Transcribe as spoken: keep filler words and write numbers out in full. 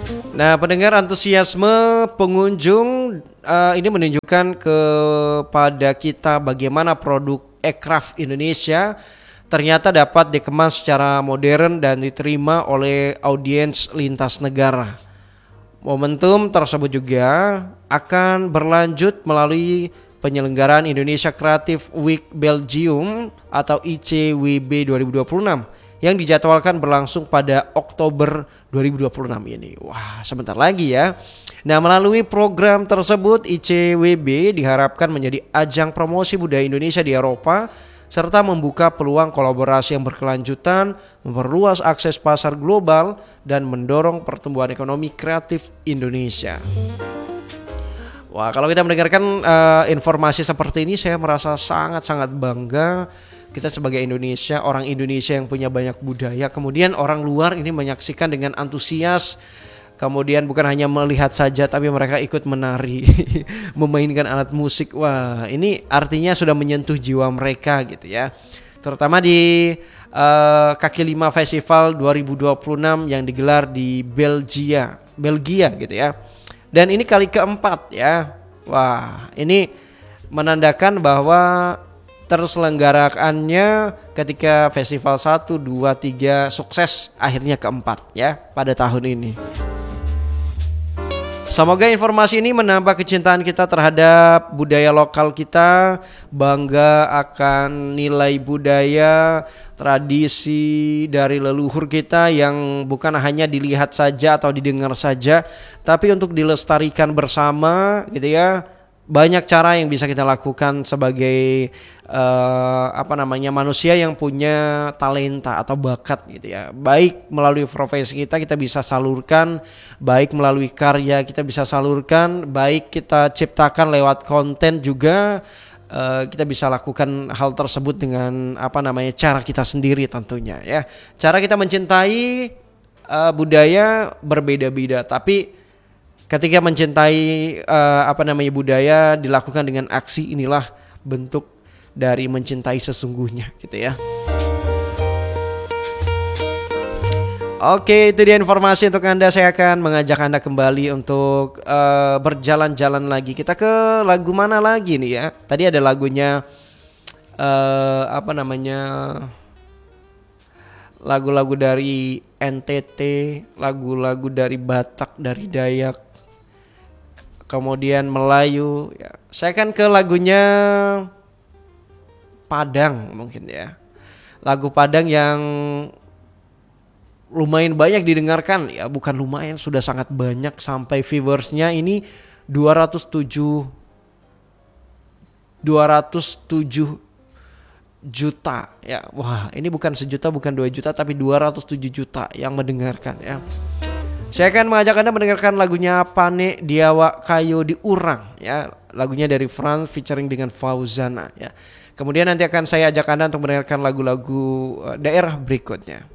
Nah, pendengar, antusiasme pengunjung uh, ini menunjukkan kepada kita bagaimana produk aircraft Indonesia ternyata dapat dikemas secara modern dan diterima oleh audiens lintas negara. Momentum tersebut juga akan berlanjut melalui penyelenggaraan Indonesia Creative Week Belgium atau I C W B dua ribu dua puluh enam yang dijadwalkan berlangsung pada Oktober dua ribu dua puluh enam ini. Wah, sebentar lagi ya. Nah, melalui program tersebut I C W B diharapkan menjadi ajang promosi budaya Indonesia di Eropa serta membuka peluang kolaborasi yang berkelanjutan, memperluas akses pasar global dan mendorong pertumbuhan ekonomi kreatif Indonesia. Wah, kalau kita mendengarkan uh, informasi seperti ini, saya merasa sangat-sangat bangga. Kita sebagai Indonesia, orang Indonesia yang punya banyak budaya, kemudian orang luar ini menyaksikan dengan antusias, kemudian bukan hanya melihat saja tapi mereka ikut menari, memainkan alat musik. Wah, ini artinya sudah menyentuh jiwa mereka gitu ya. Terutama di uh, Kaki Lima Festival dua ribu dua puluh enam yang digelar di Belgia, Belgia gitu ya. Dan ini kali keempat ya. Wah, ini menandakan bahwa terselenggarakannya ketika festival satu, dua, tiga sukses, akhirnya keempat ya pada tahun ini. Semoga informasi ini menambah kecintaan kita terhadap budaya lokal kita, bangga akan nilai budaya, tradisi dari leluhur kita yang bukan hanya dilihat saja atau didengar saja, tapi untuk dilestarikan bersama gitu ya. Banyak cara yang bisa kita lakukan sebagai uh, apa namanya manusia yang punya talenta atau bakat gitu ya. Baik melalui profesi kita kita bisa salurkan, baik melalui karya kita bisa salurkan, baik kita ciptakan lewat konten juga uh, kita bisa lakukan hal tersebut dengan apa namanya cara kita sendiri tentunya ya. Cara kita mencintai uh, budaya berbeda-beda, tapi ketika mencintai uh, apa namanya budaya dilakukan dengan aksi, inilah bentuk dari mencintai sesungguhnya gitu ya. Oke, itu dia informasi untuk Anda. Saya akan mengajak Anda kembali untuk uh, berjalan-jalan lagi. Kita ke lagu mana lagi nih ya? Tadi ada lagunya uh, apa namanya? Lagu-lagu dari N T T, lagu-lagu dari Batak, dari Dayak, kemudian Melayu ya. Saya kan ke lagunya Padang mungkin ya. Lagu Padang yang lumayan banyak didengarkan ya, bukan lumayan, sudah sangat banyak, sampai viewersnya ini dua ratus tujuh juta ya. Wah, ini bukan sejuta, bukan dua juta, tapi dua ratus tujuh juta yang mendengarkan ya. Saya akan mengajak Anda mendengarkan lagunya Pane Diawa Kayo Diurang ya, lagunya dari Frans featuring dengan Fauzana ya. Kemudian nanti akan saya ajak Anda untuk mendengarkan lagu-lagu daerah berikutnya.